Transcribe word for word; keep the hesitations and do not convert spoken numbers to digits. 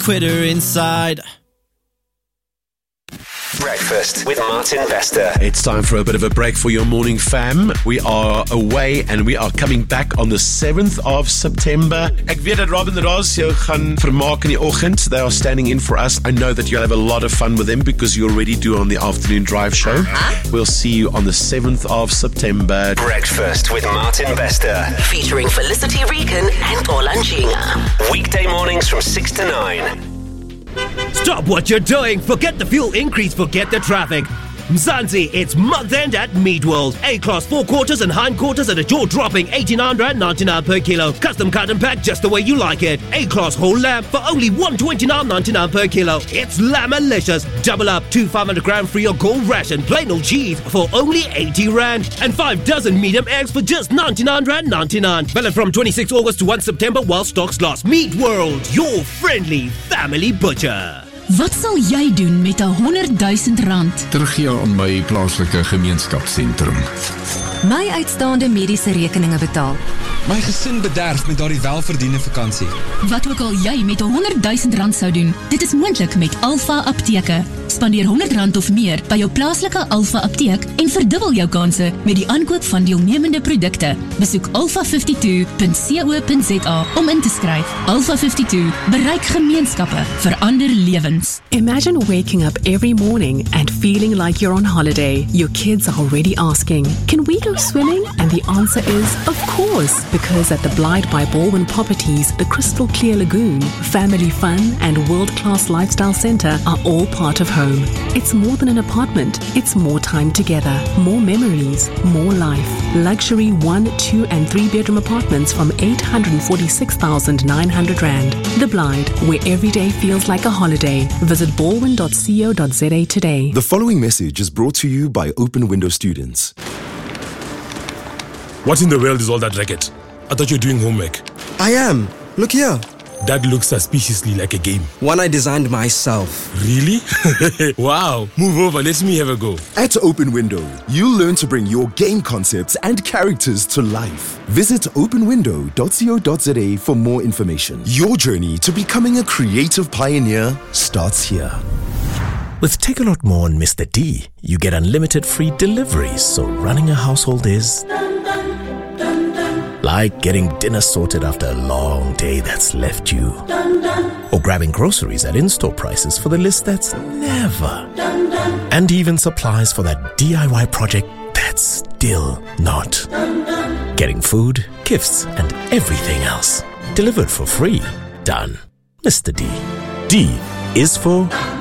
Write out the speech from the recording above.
quitter inside. Breakfast with Martin Vester. It's time for a bit of a break for your morning fam. We are away and we are coming back on the seventh of September. Ek weet dat Robin Ross jou gaan vermaak in die oggend. They are standing in for us. I know that you'll have a lot of fun with them because you already do on the afternoon drive show. We'll see you on the seventh of September. Breakfast with Martin Vester. Featuring Felicity Regan and Olanjinga. Weekday mornings from six to nine. Stop what you're doing. Forget the fuel increase. Forget the traffic. Mzansi, it's month end at Meat World. A-class forequarters and hindquarters at a jaw-dropping eighty-nine rand ninety-nine per kilo. Custom cut and pack just the way you like it. A-class whole lamb for only one twenty-nine ninety-nine per kilo. It's lamb-alicious. Double up, two five hundred gram free or gold ration plain old cheese for only eighty rand. And five dozen medium eggs for just ninety-nine rand ninety-nine. Valid from twenty-sixth August to first September while stocks last. Meat World, your friendly family butcher. Wat sal jy doen met een honderdduisend rand? Teruggee aan my plaaslike gemeenskapssentrum. My uitstaande mediese rekeninge betaal. My gesin bederf met daardie welverdiende vakansie. Wat ook al jy met een honderdduisend rand sou doen, dit is moontlik met Alpha Apteke. Spandeer honderd rand of meer by jou plaaslike Alpha Apteek en verdubbel jou kanse met die aankoop van deelnemende produkte. Besoek alpha vyfty-two dot co dot za om in te skryf. Alpha vyfty-two, bereik gemeenskappe, verander lewens. Imagine waking up every morning and feeling like you're on holiday. Your kids are already asking, can we go swimming? And the answer is, of course, because at the Blyde by Baldwin Properties, the crystal clear lagoon, family fun, and world-class lifestyle center are all part of home. It's more than an apartment. It's more time together, more memories, more life. Luxury one, two, and three bedroom apartments from eight hundred forty-six thousand nine hundred rand. The Blyde, where every day feels like a holiday. Visit baldwin dot co dot za today. The following message is brought to you by Open Window students. What in the world is all that racket? I thought you were doing homework. I am. Look here. That looks suspiciously like a game. One I designed myself. Really? Wow. Move over, let me have a go. At Open Window, you'll learn to bring your game concepts and characters to life. Visit open window dot co dot za for more information. Your journey to becoming a creative pioneer starts here. With Take A Lot More on Mister D, you get unlimited free deliveries, so running a household is like getting dinner sorted after a long day that's left you. Or grabbing groceries at in-store prices for the list that's never. And even supplies for that D I Y project that's still not. Getting food, gifts, and everything else delivered for free. Done. Mister D. D is for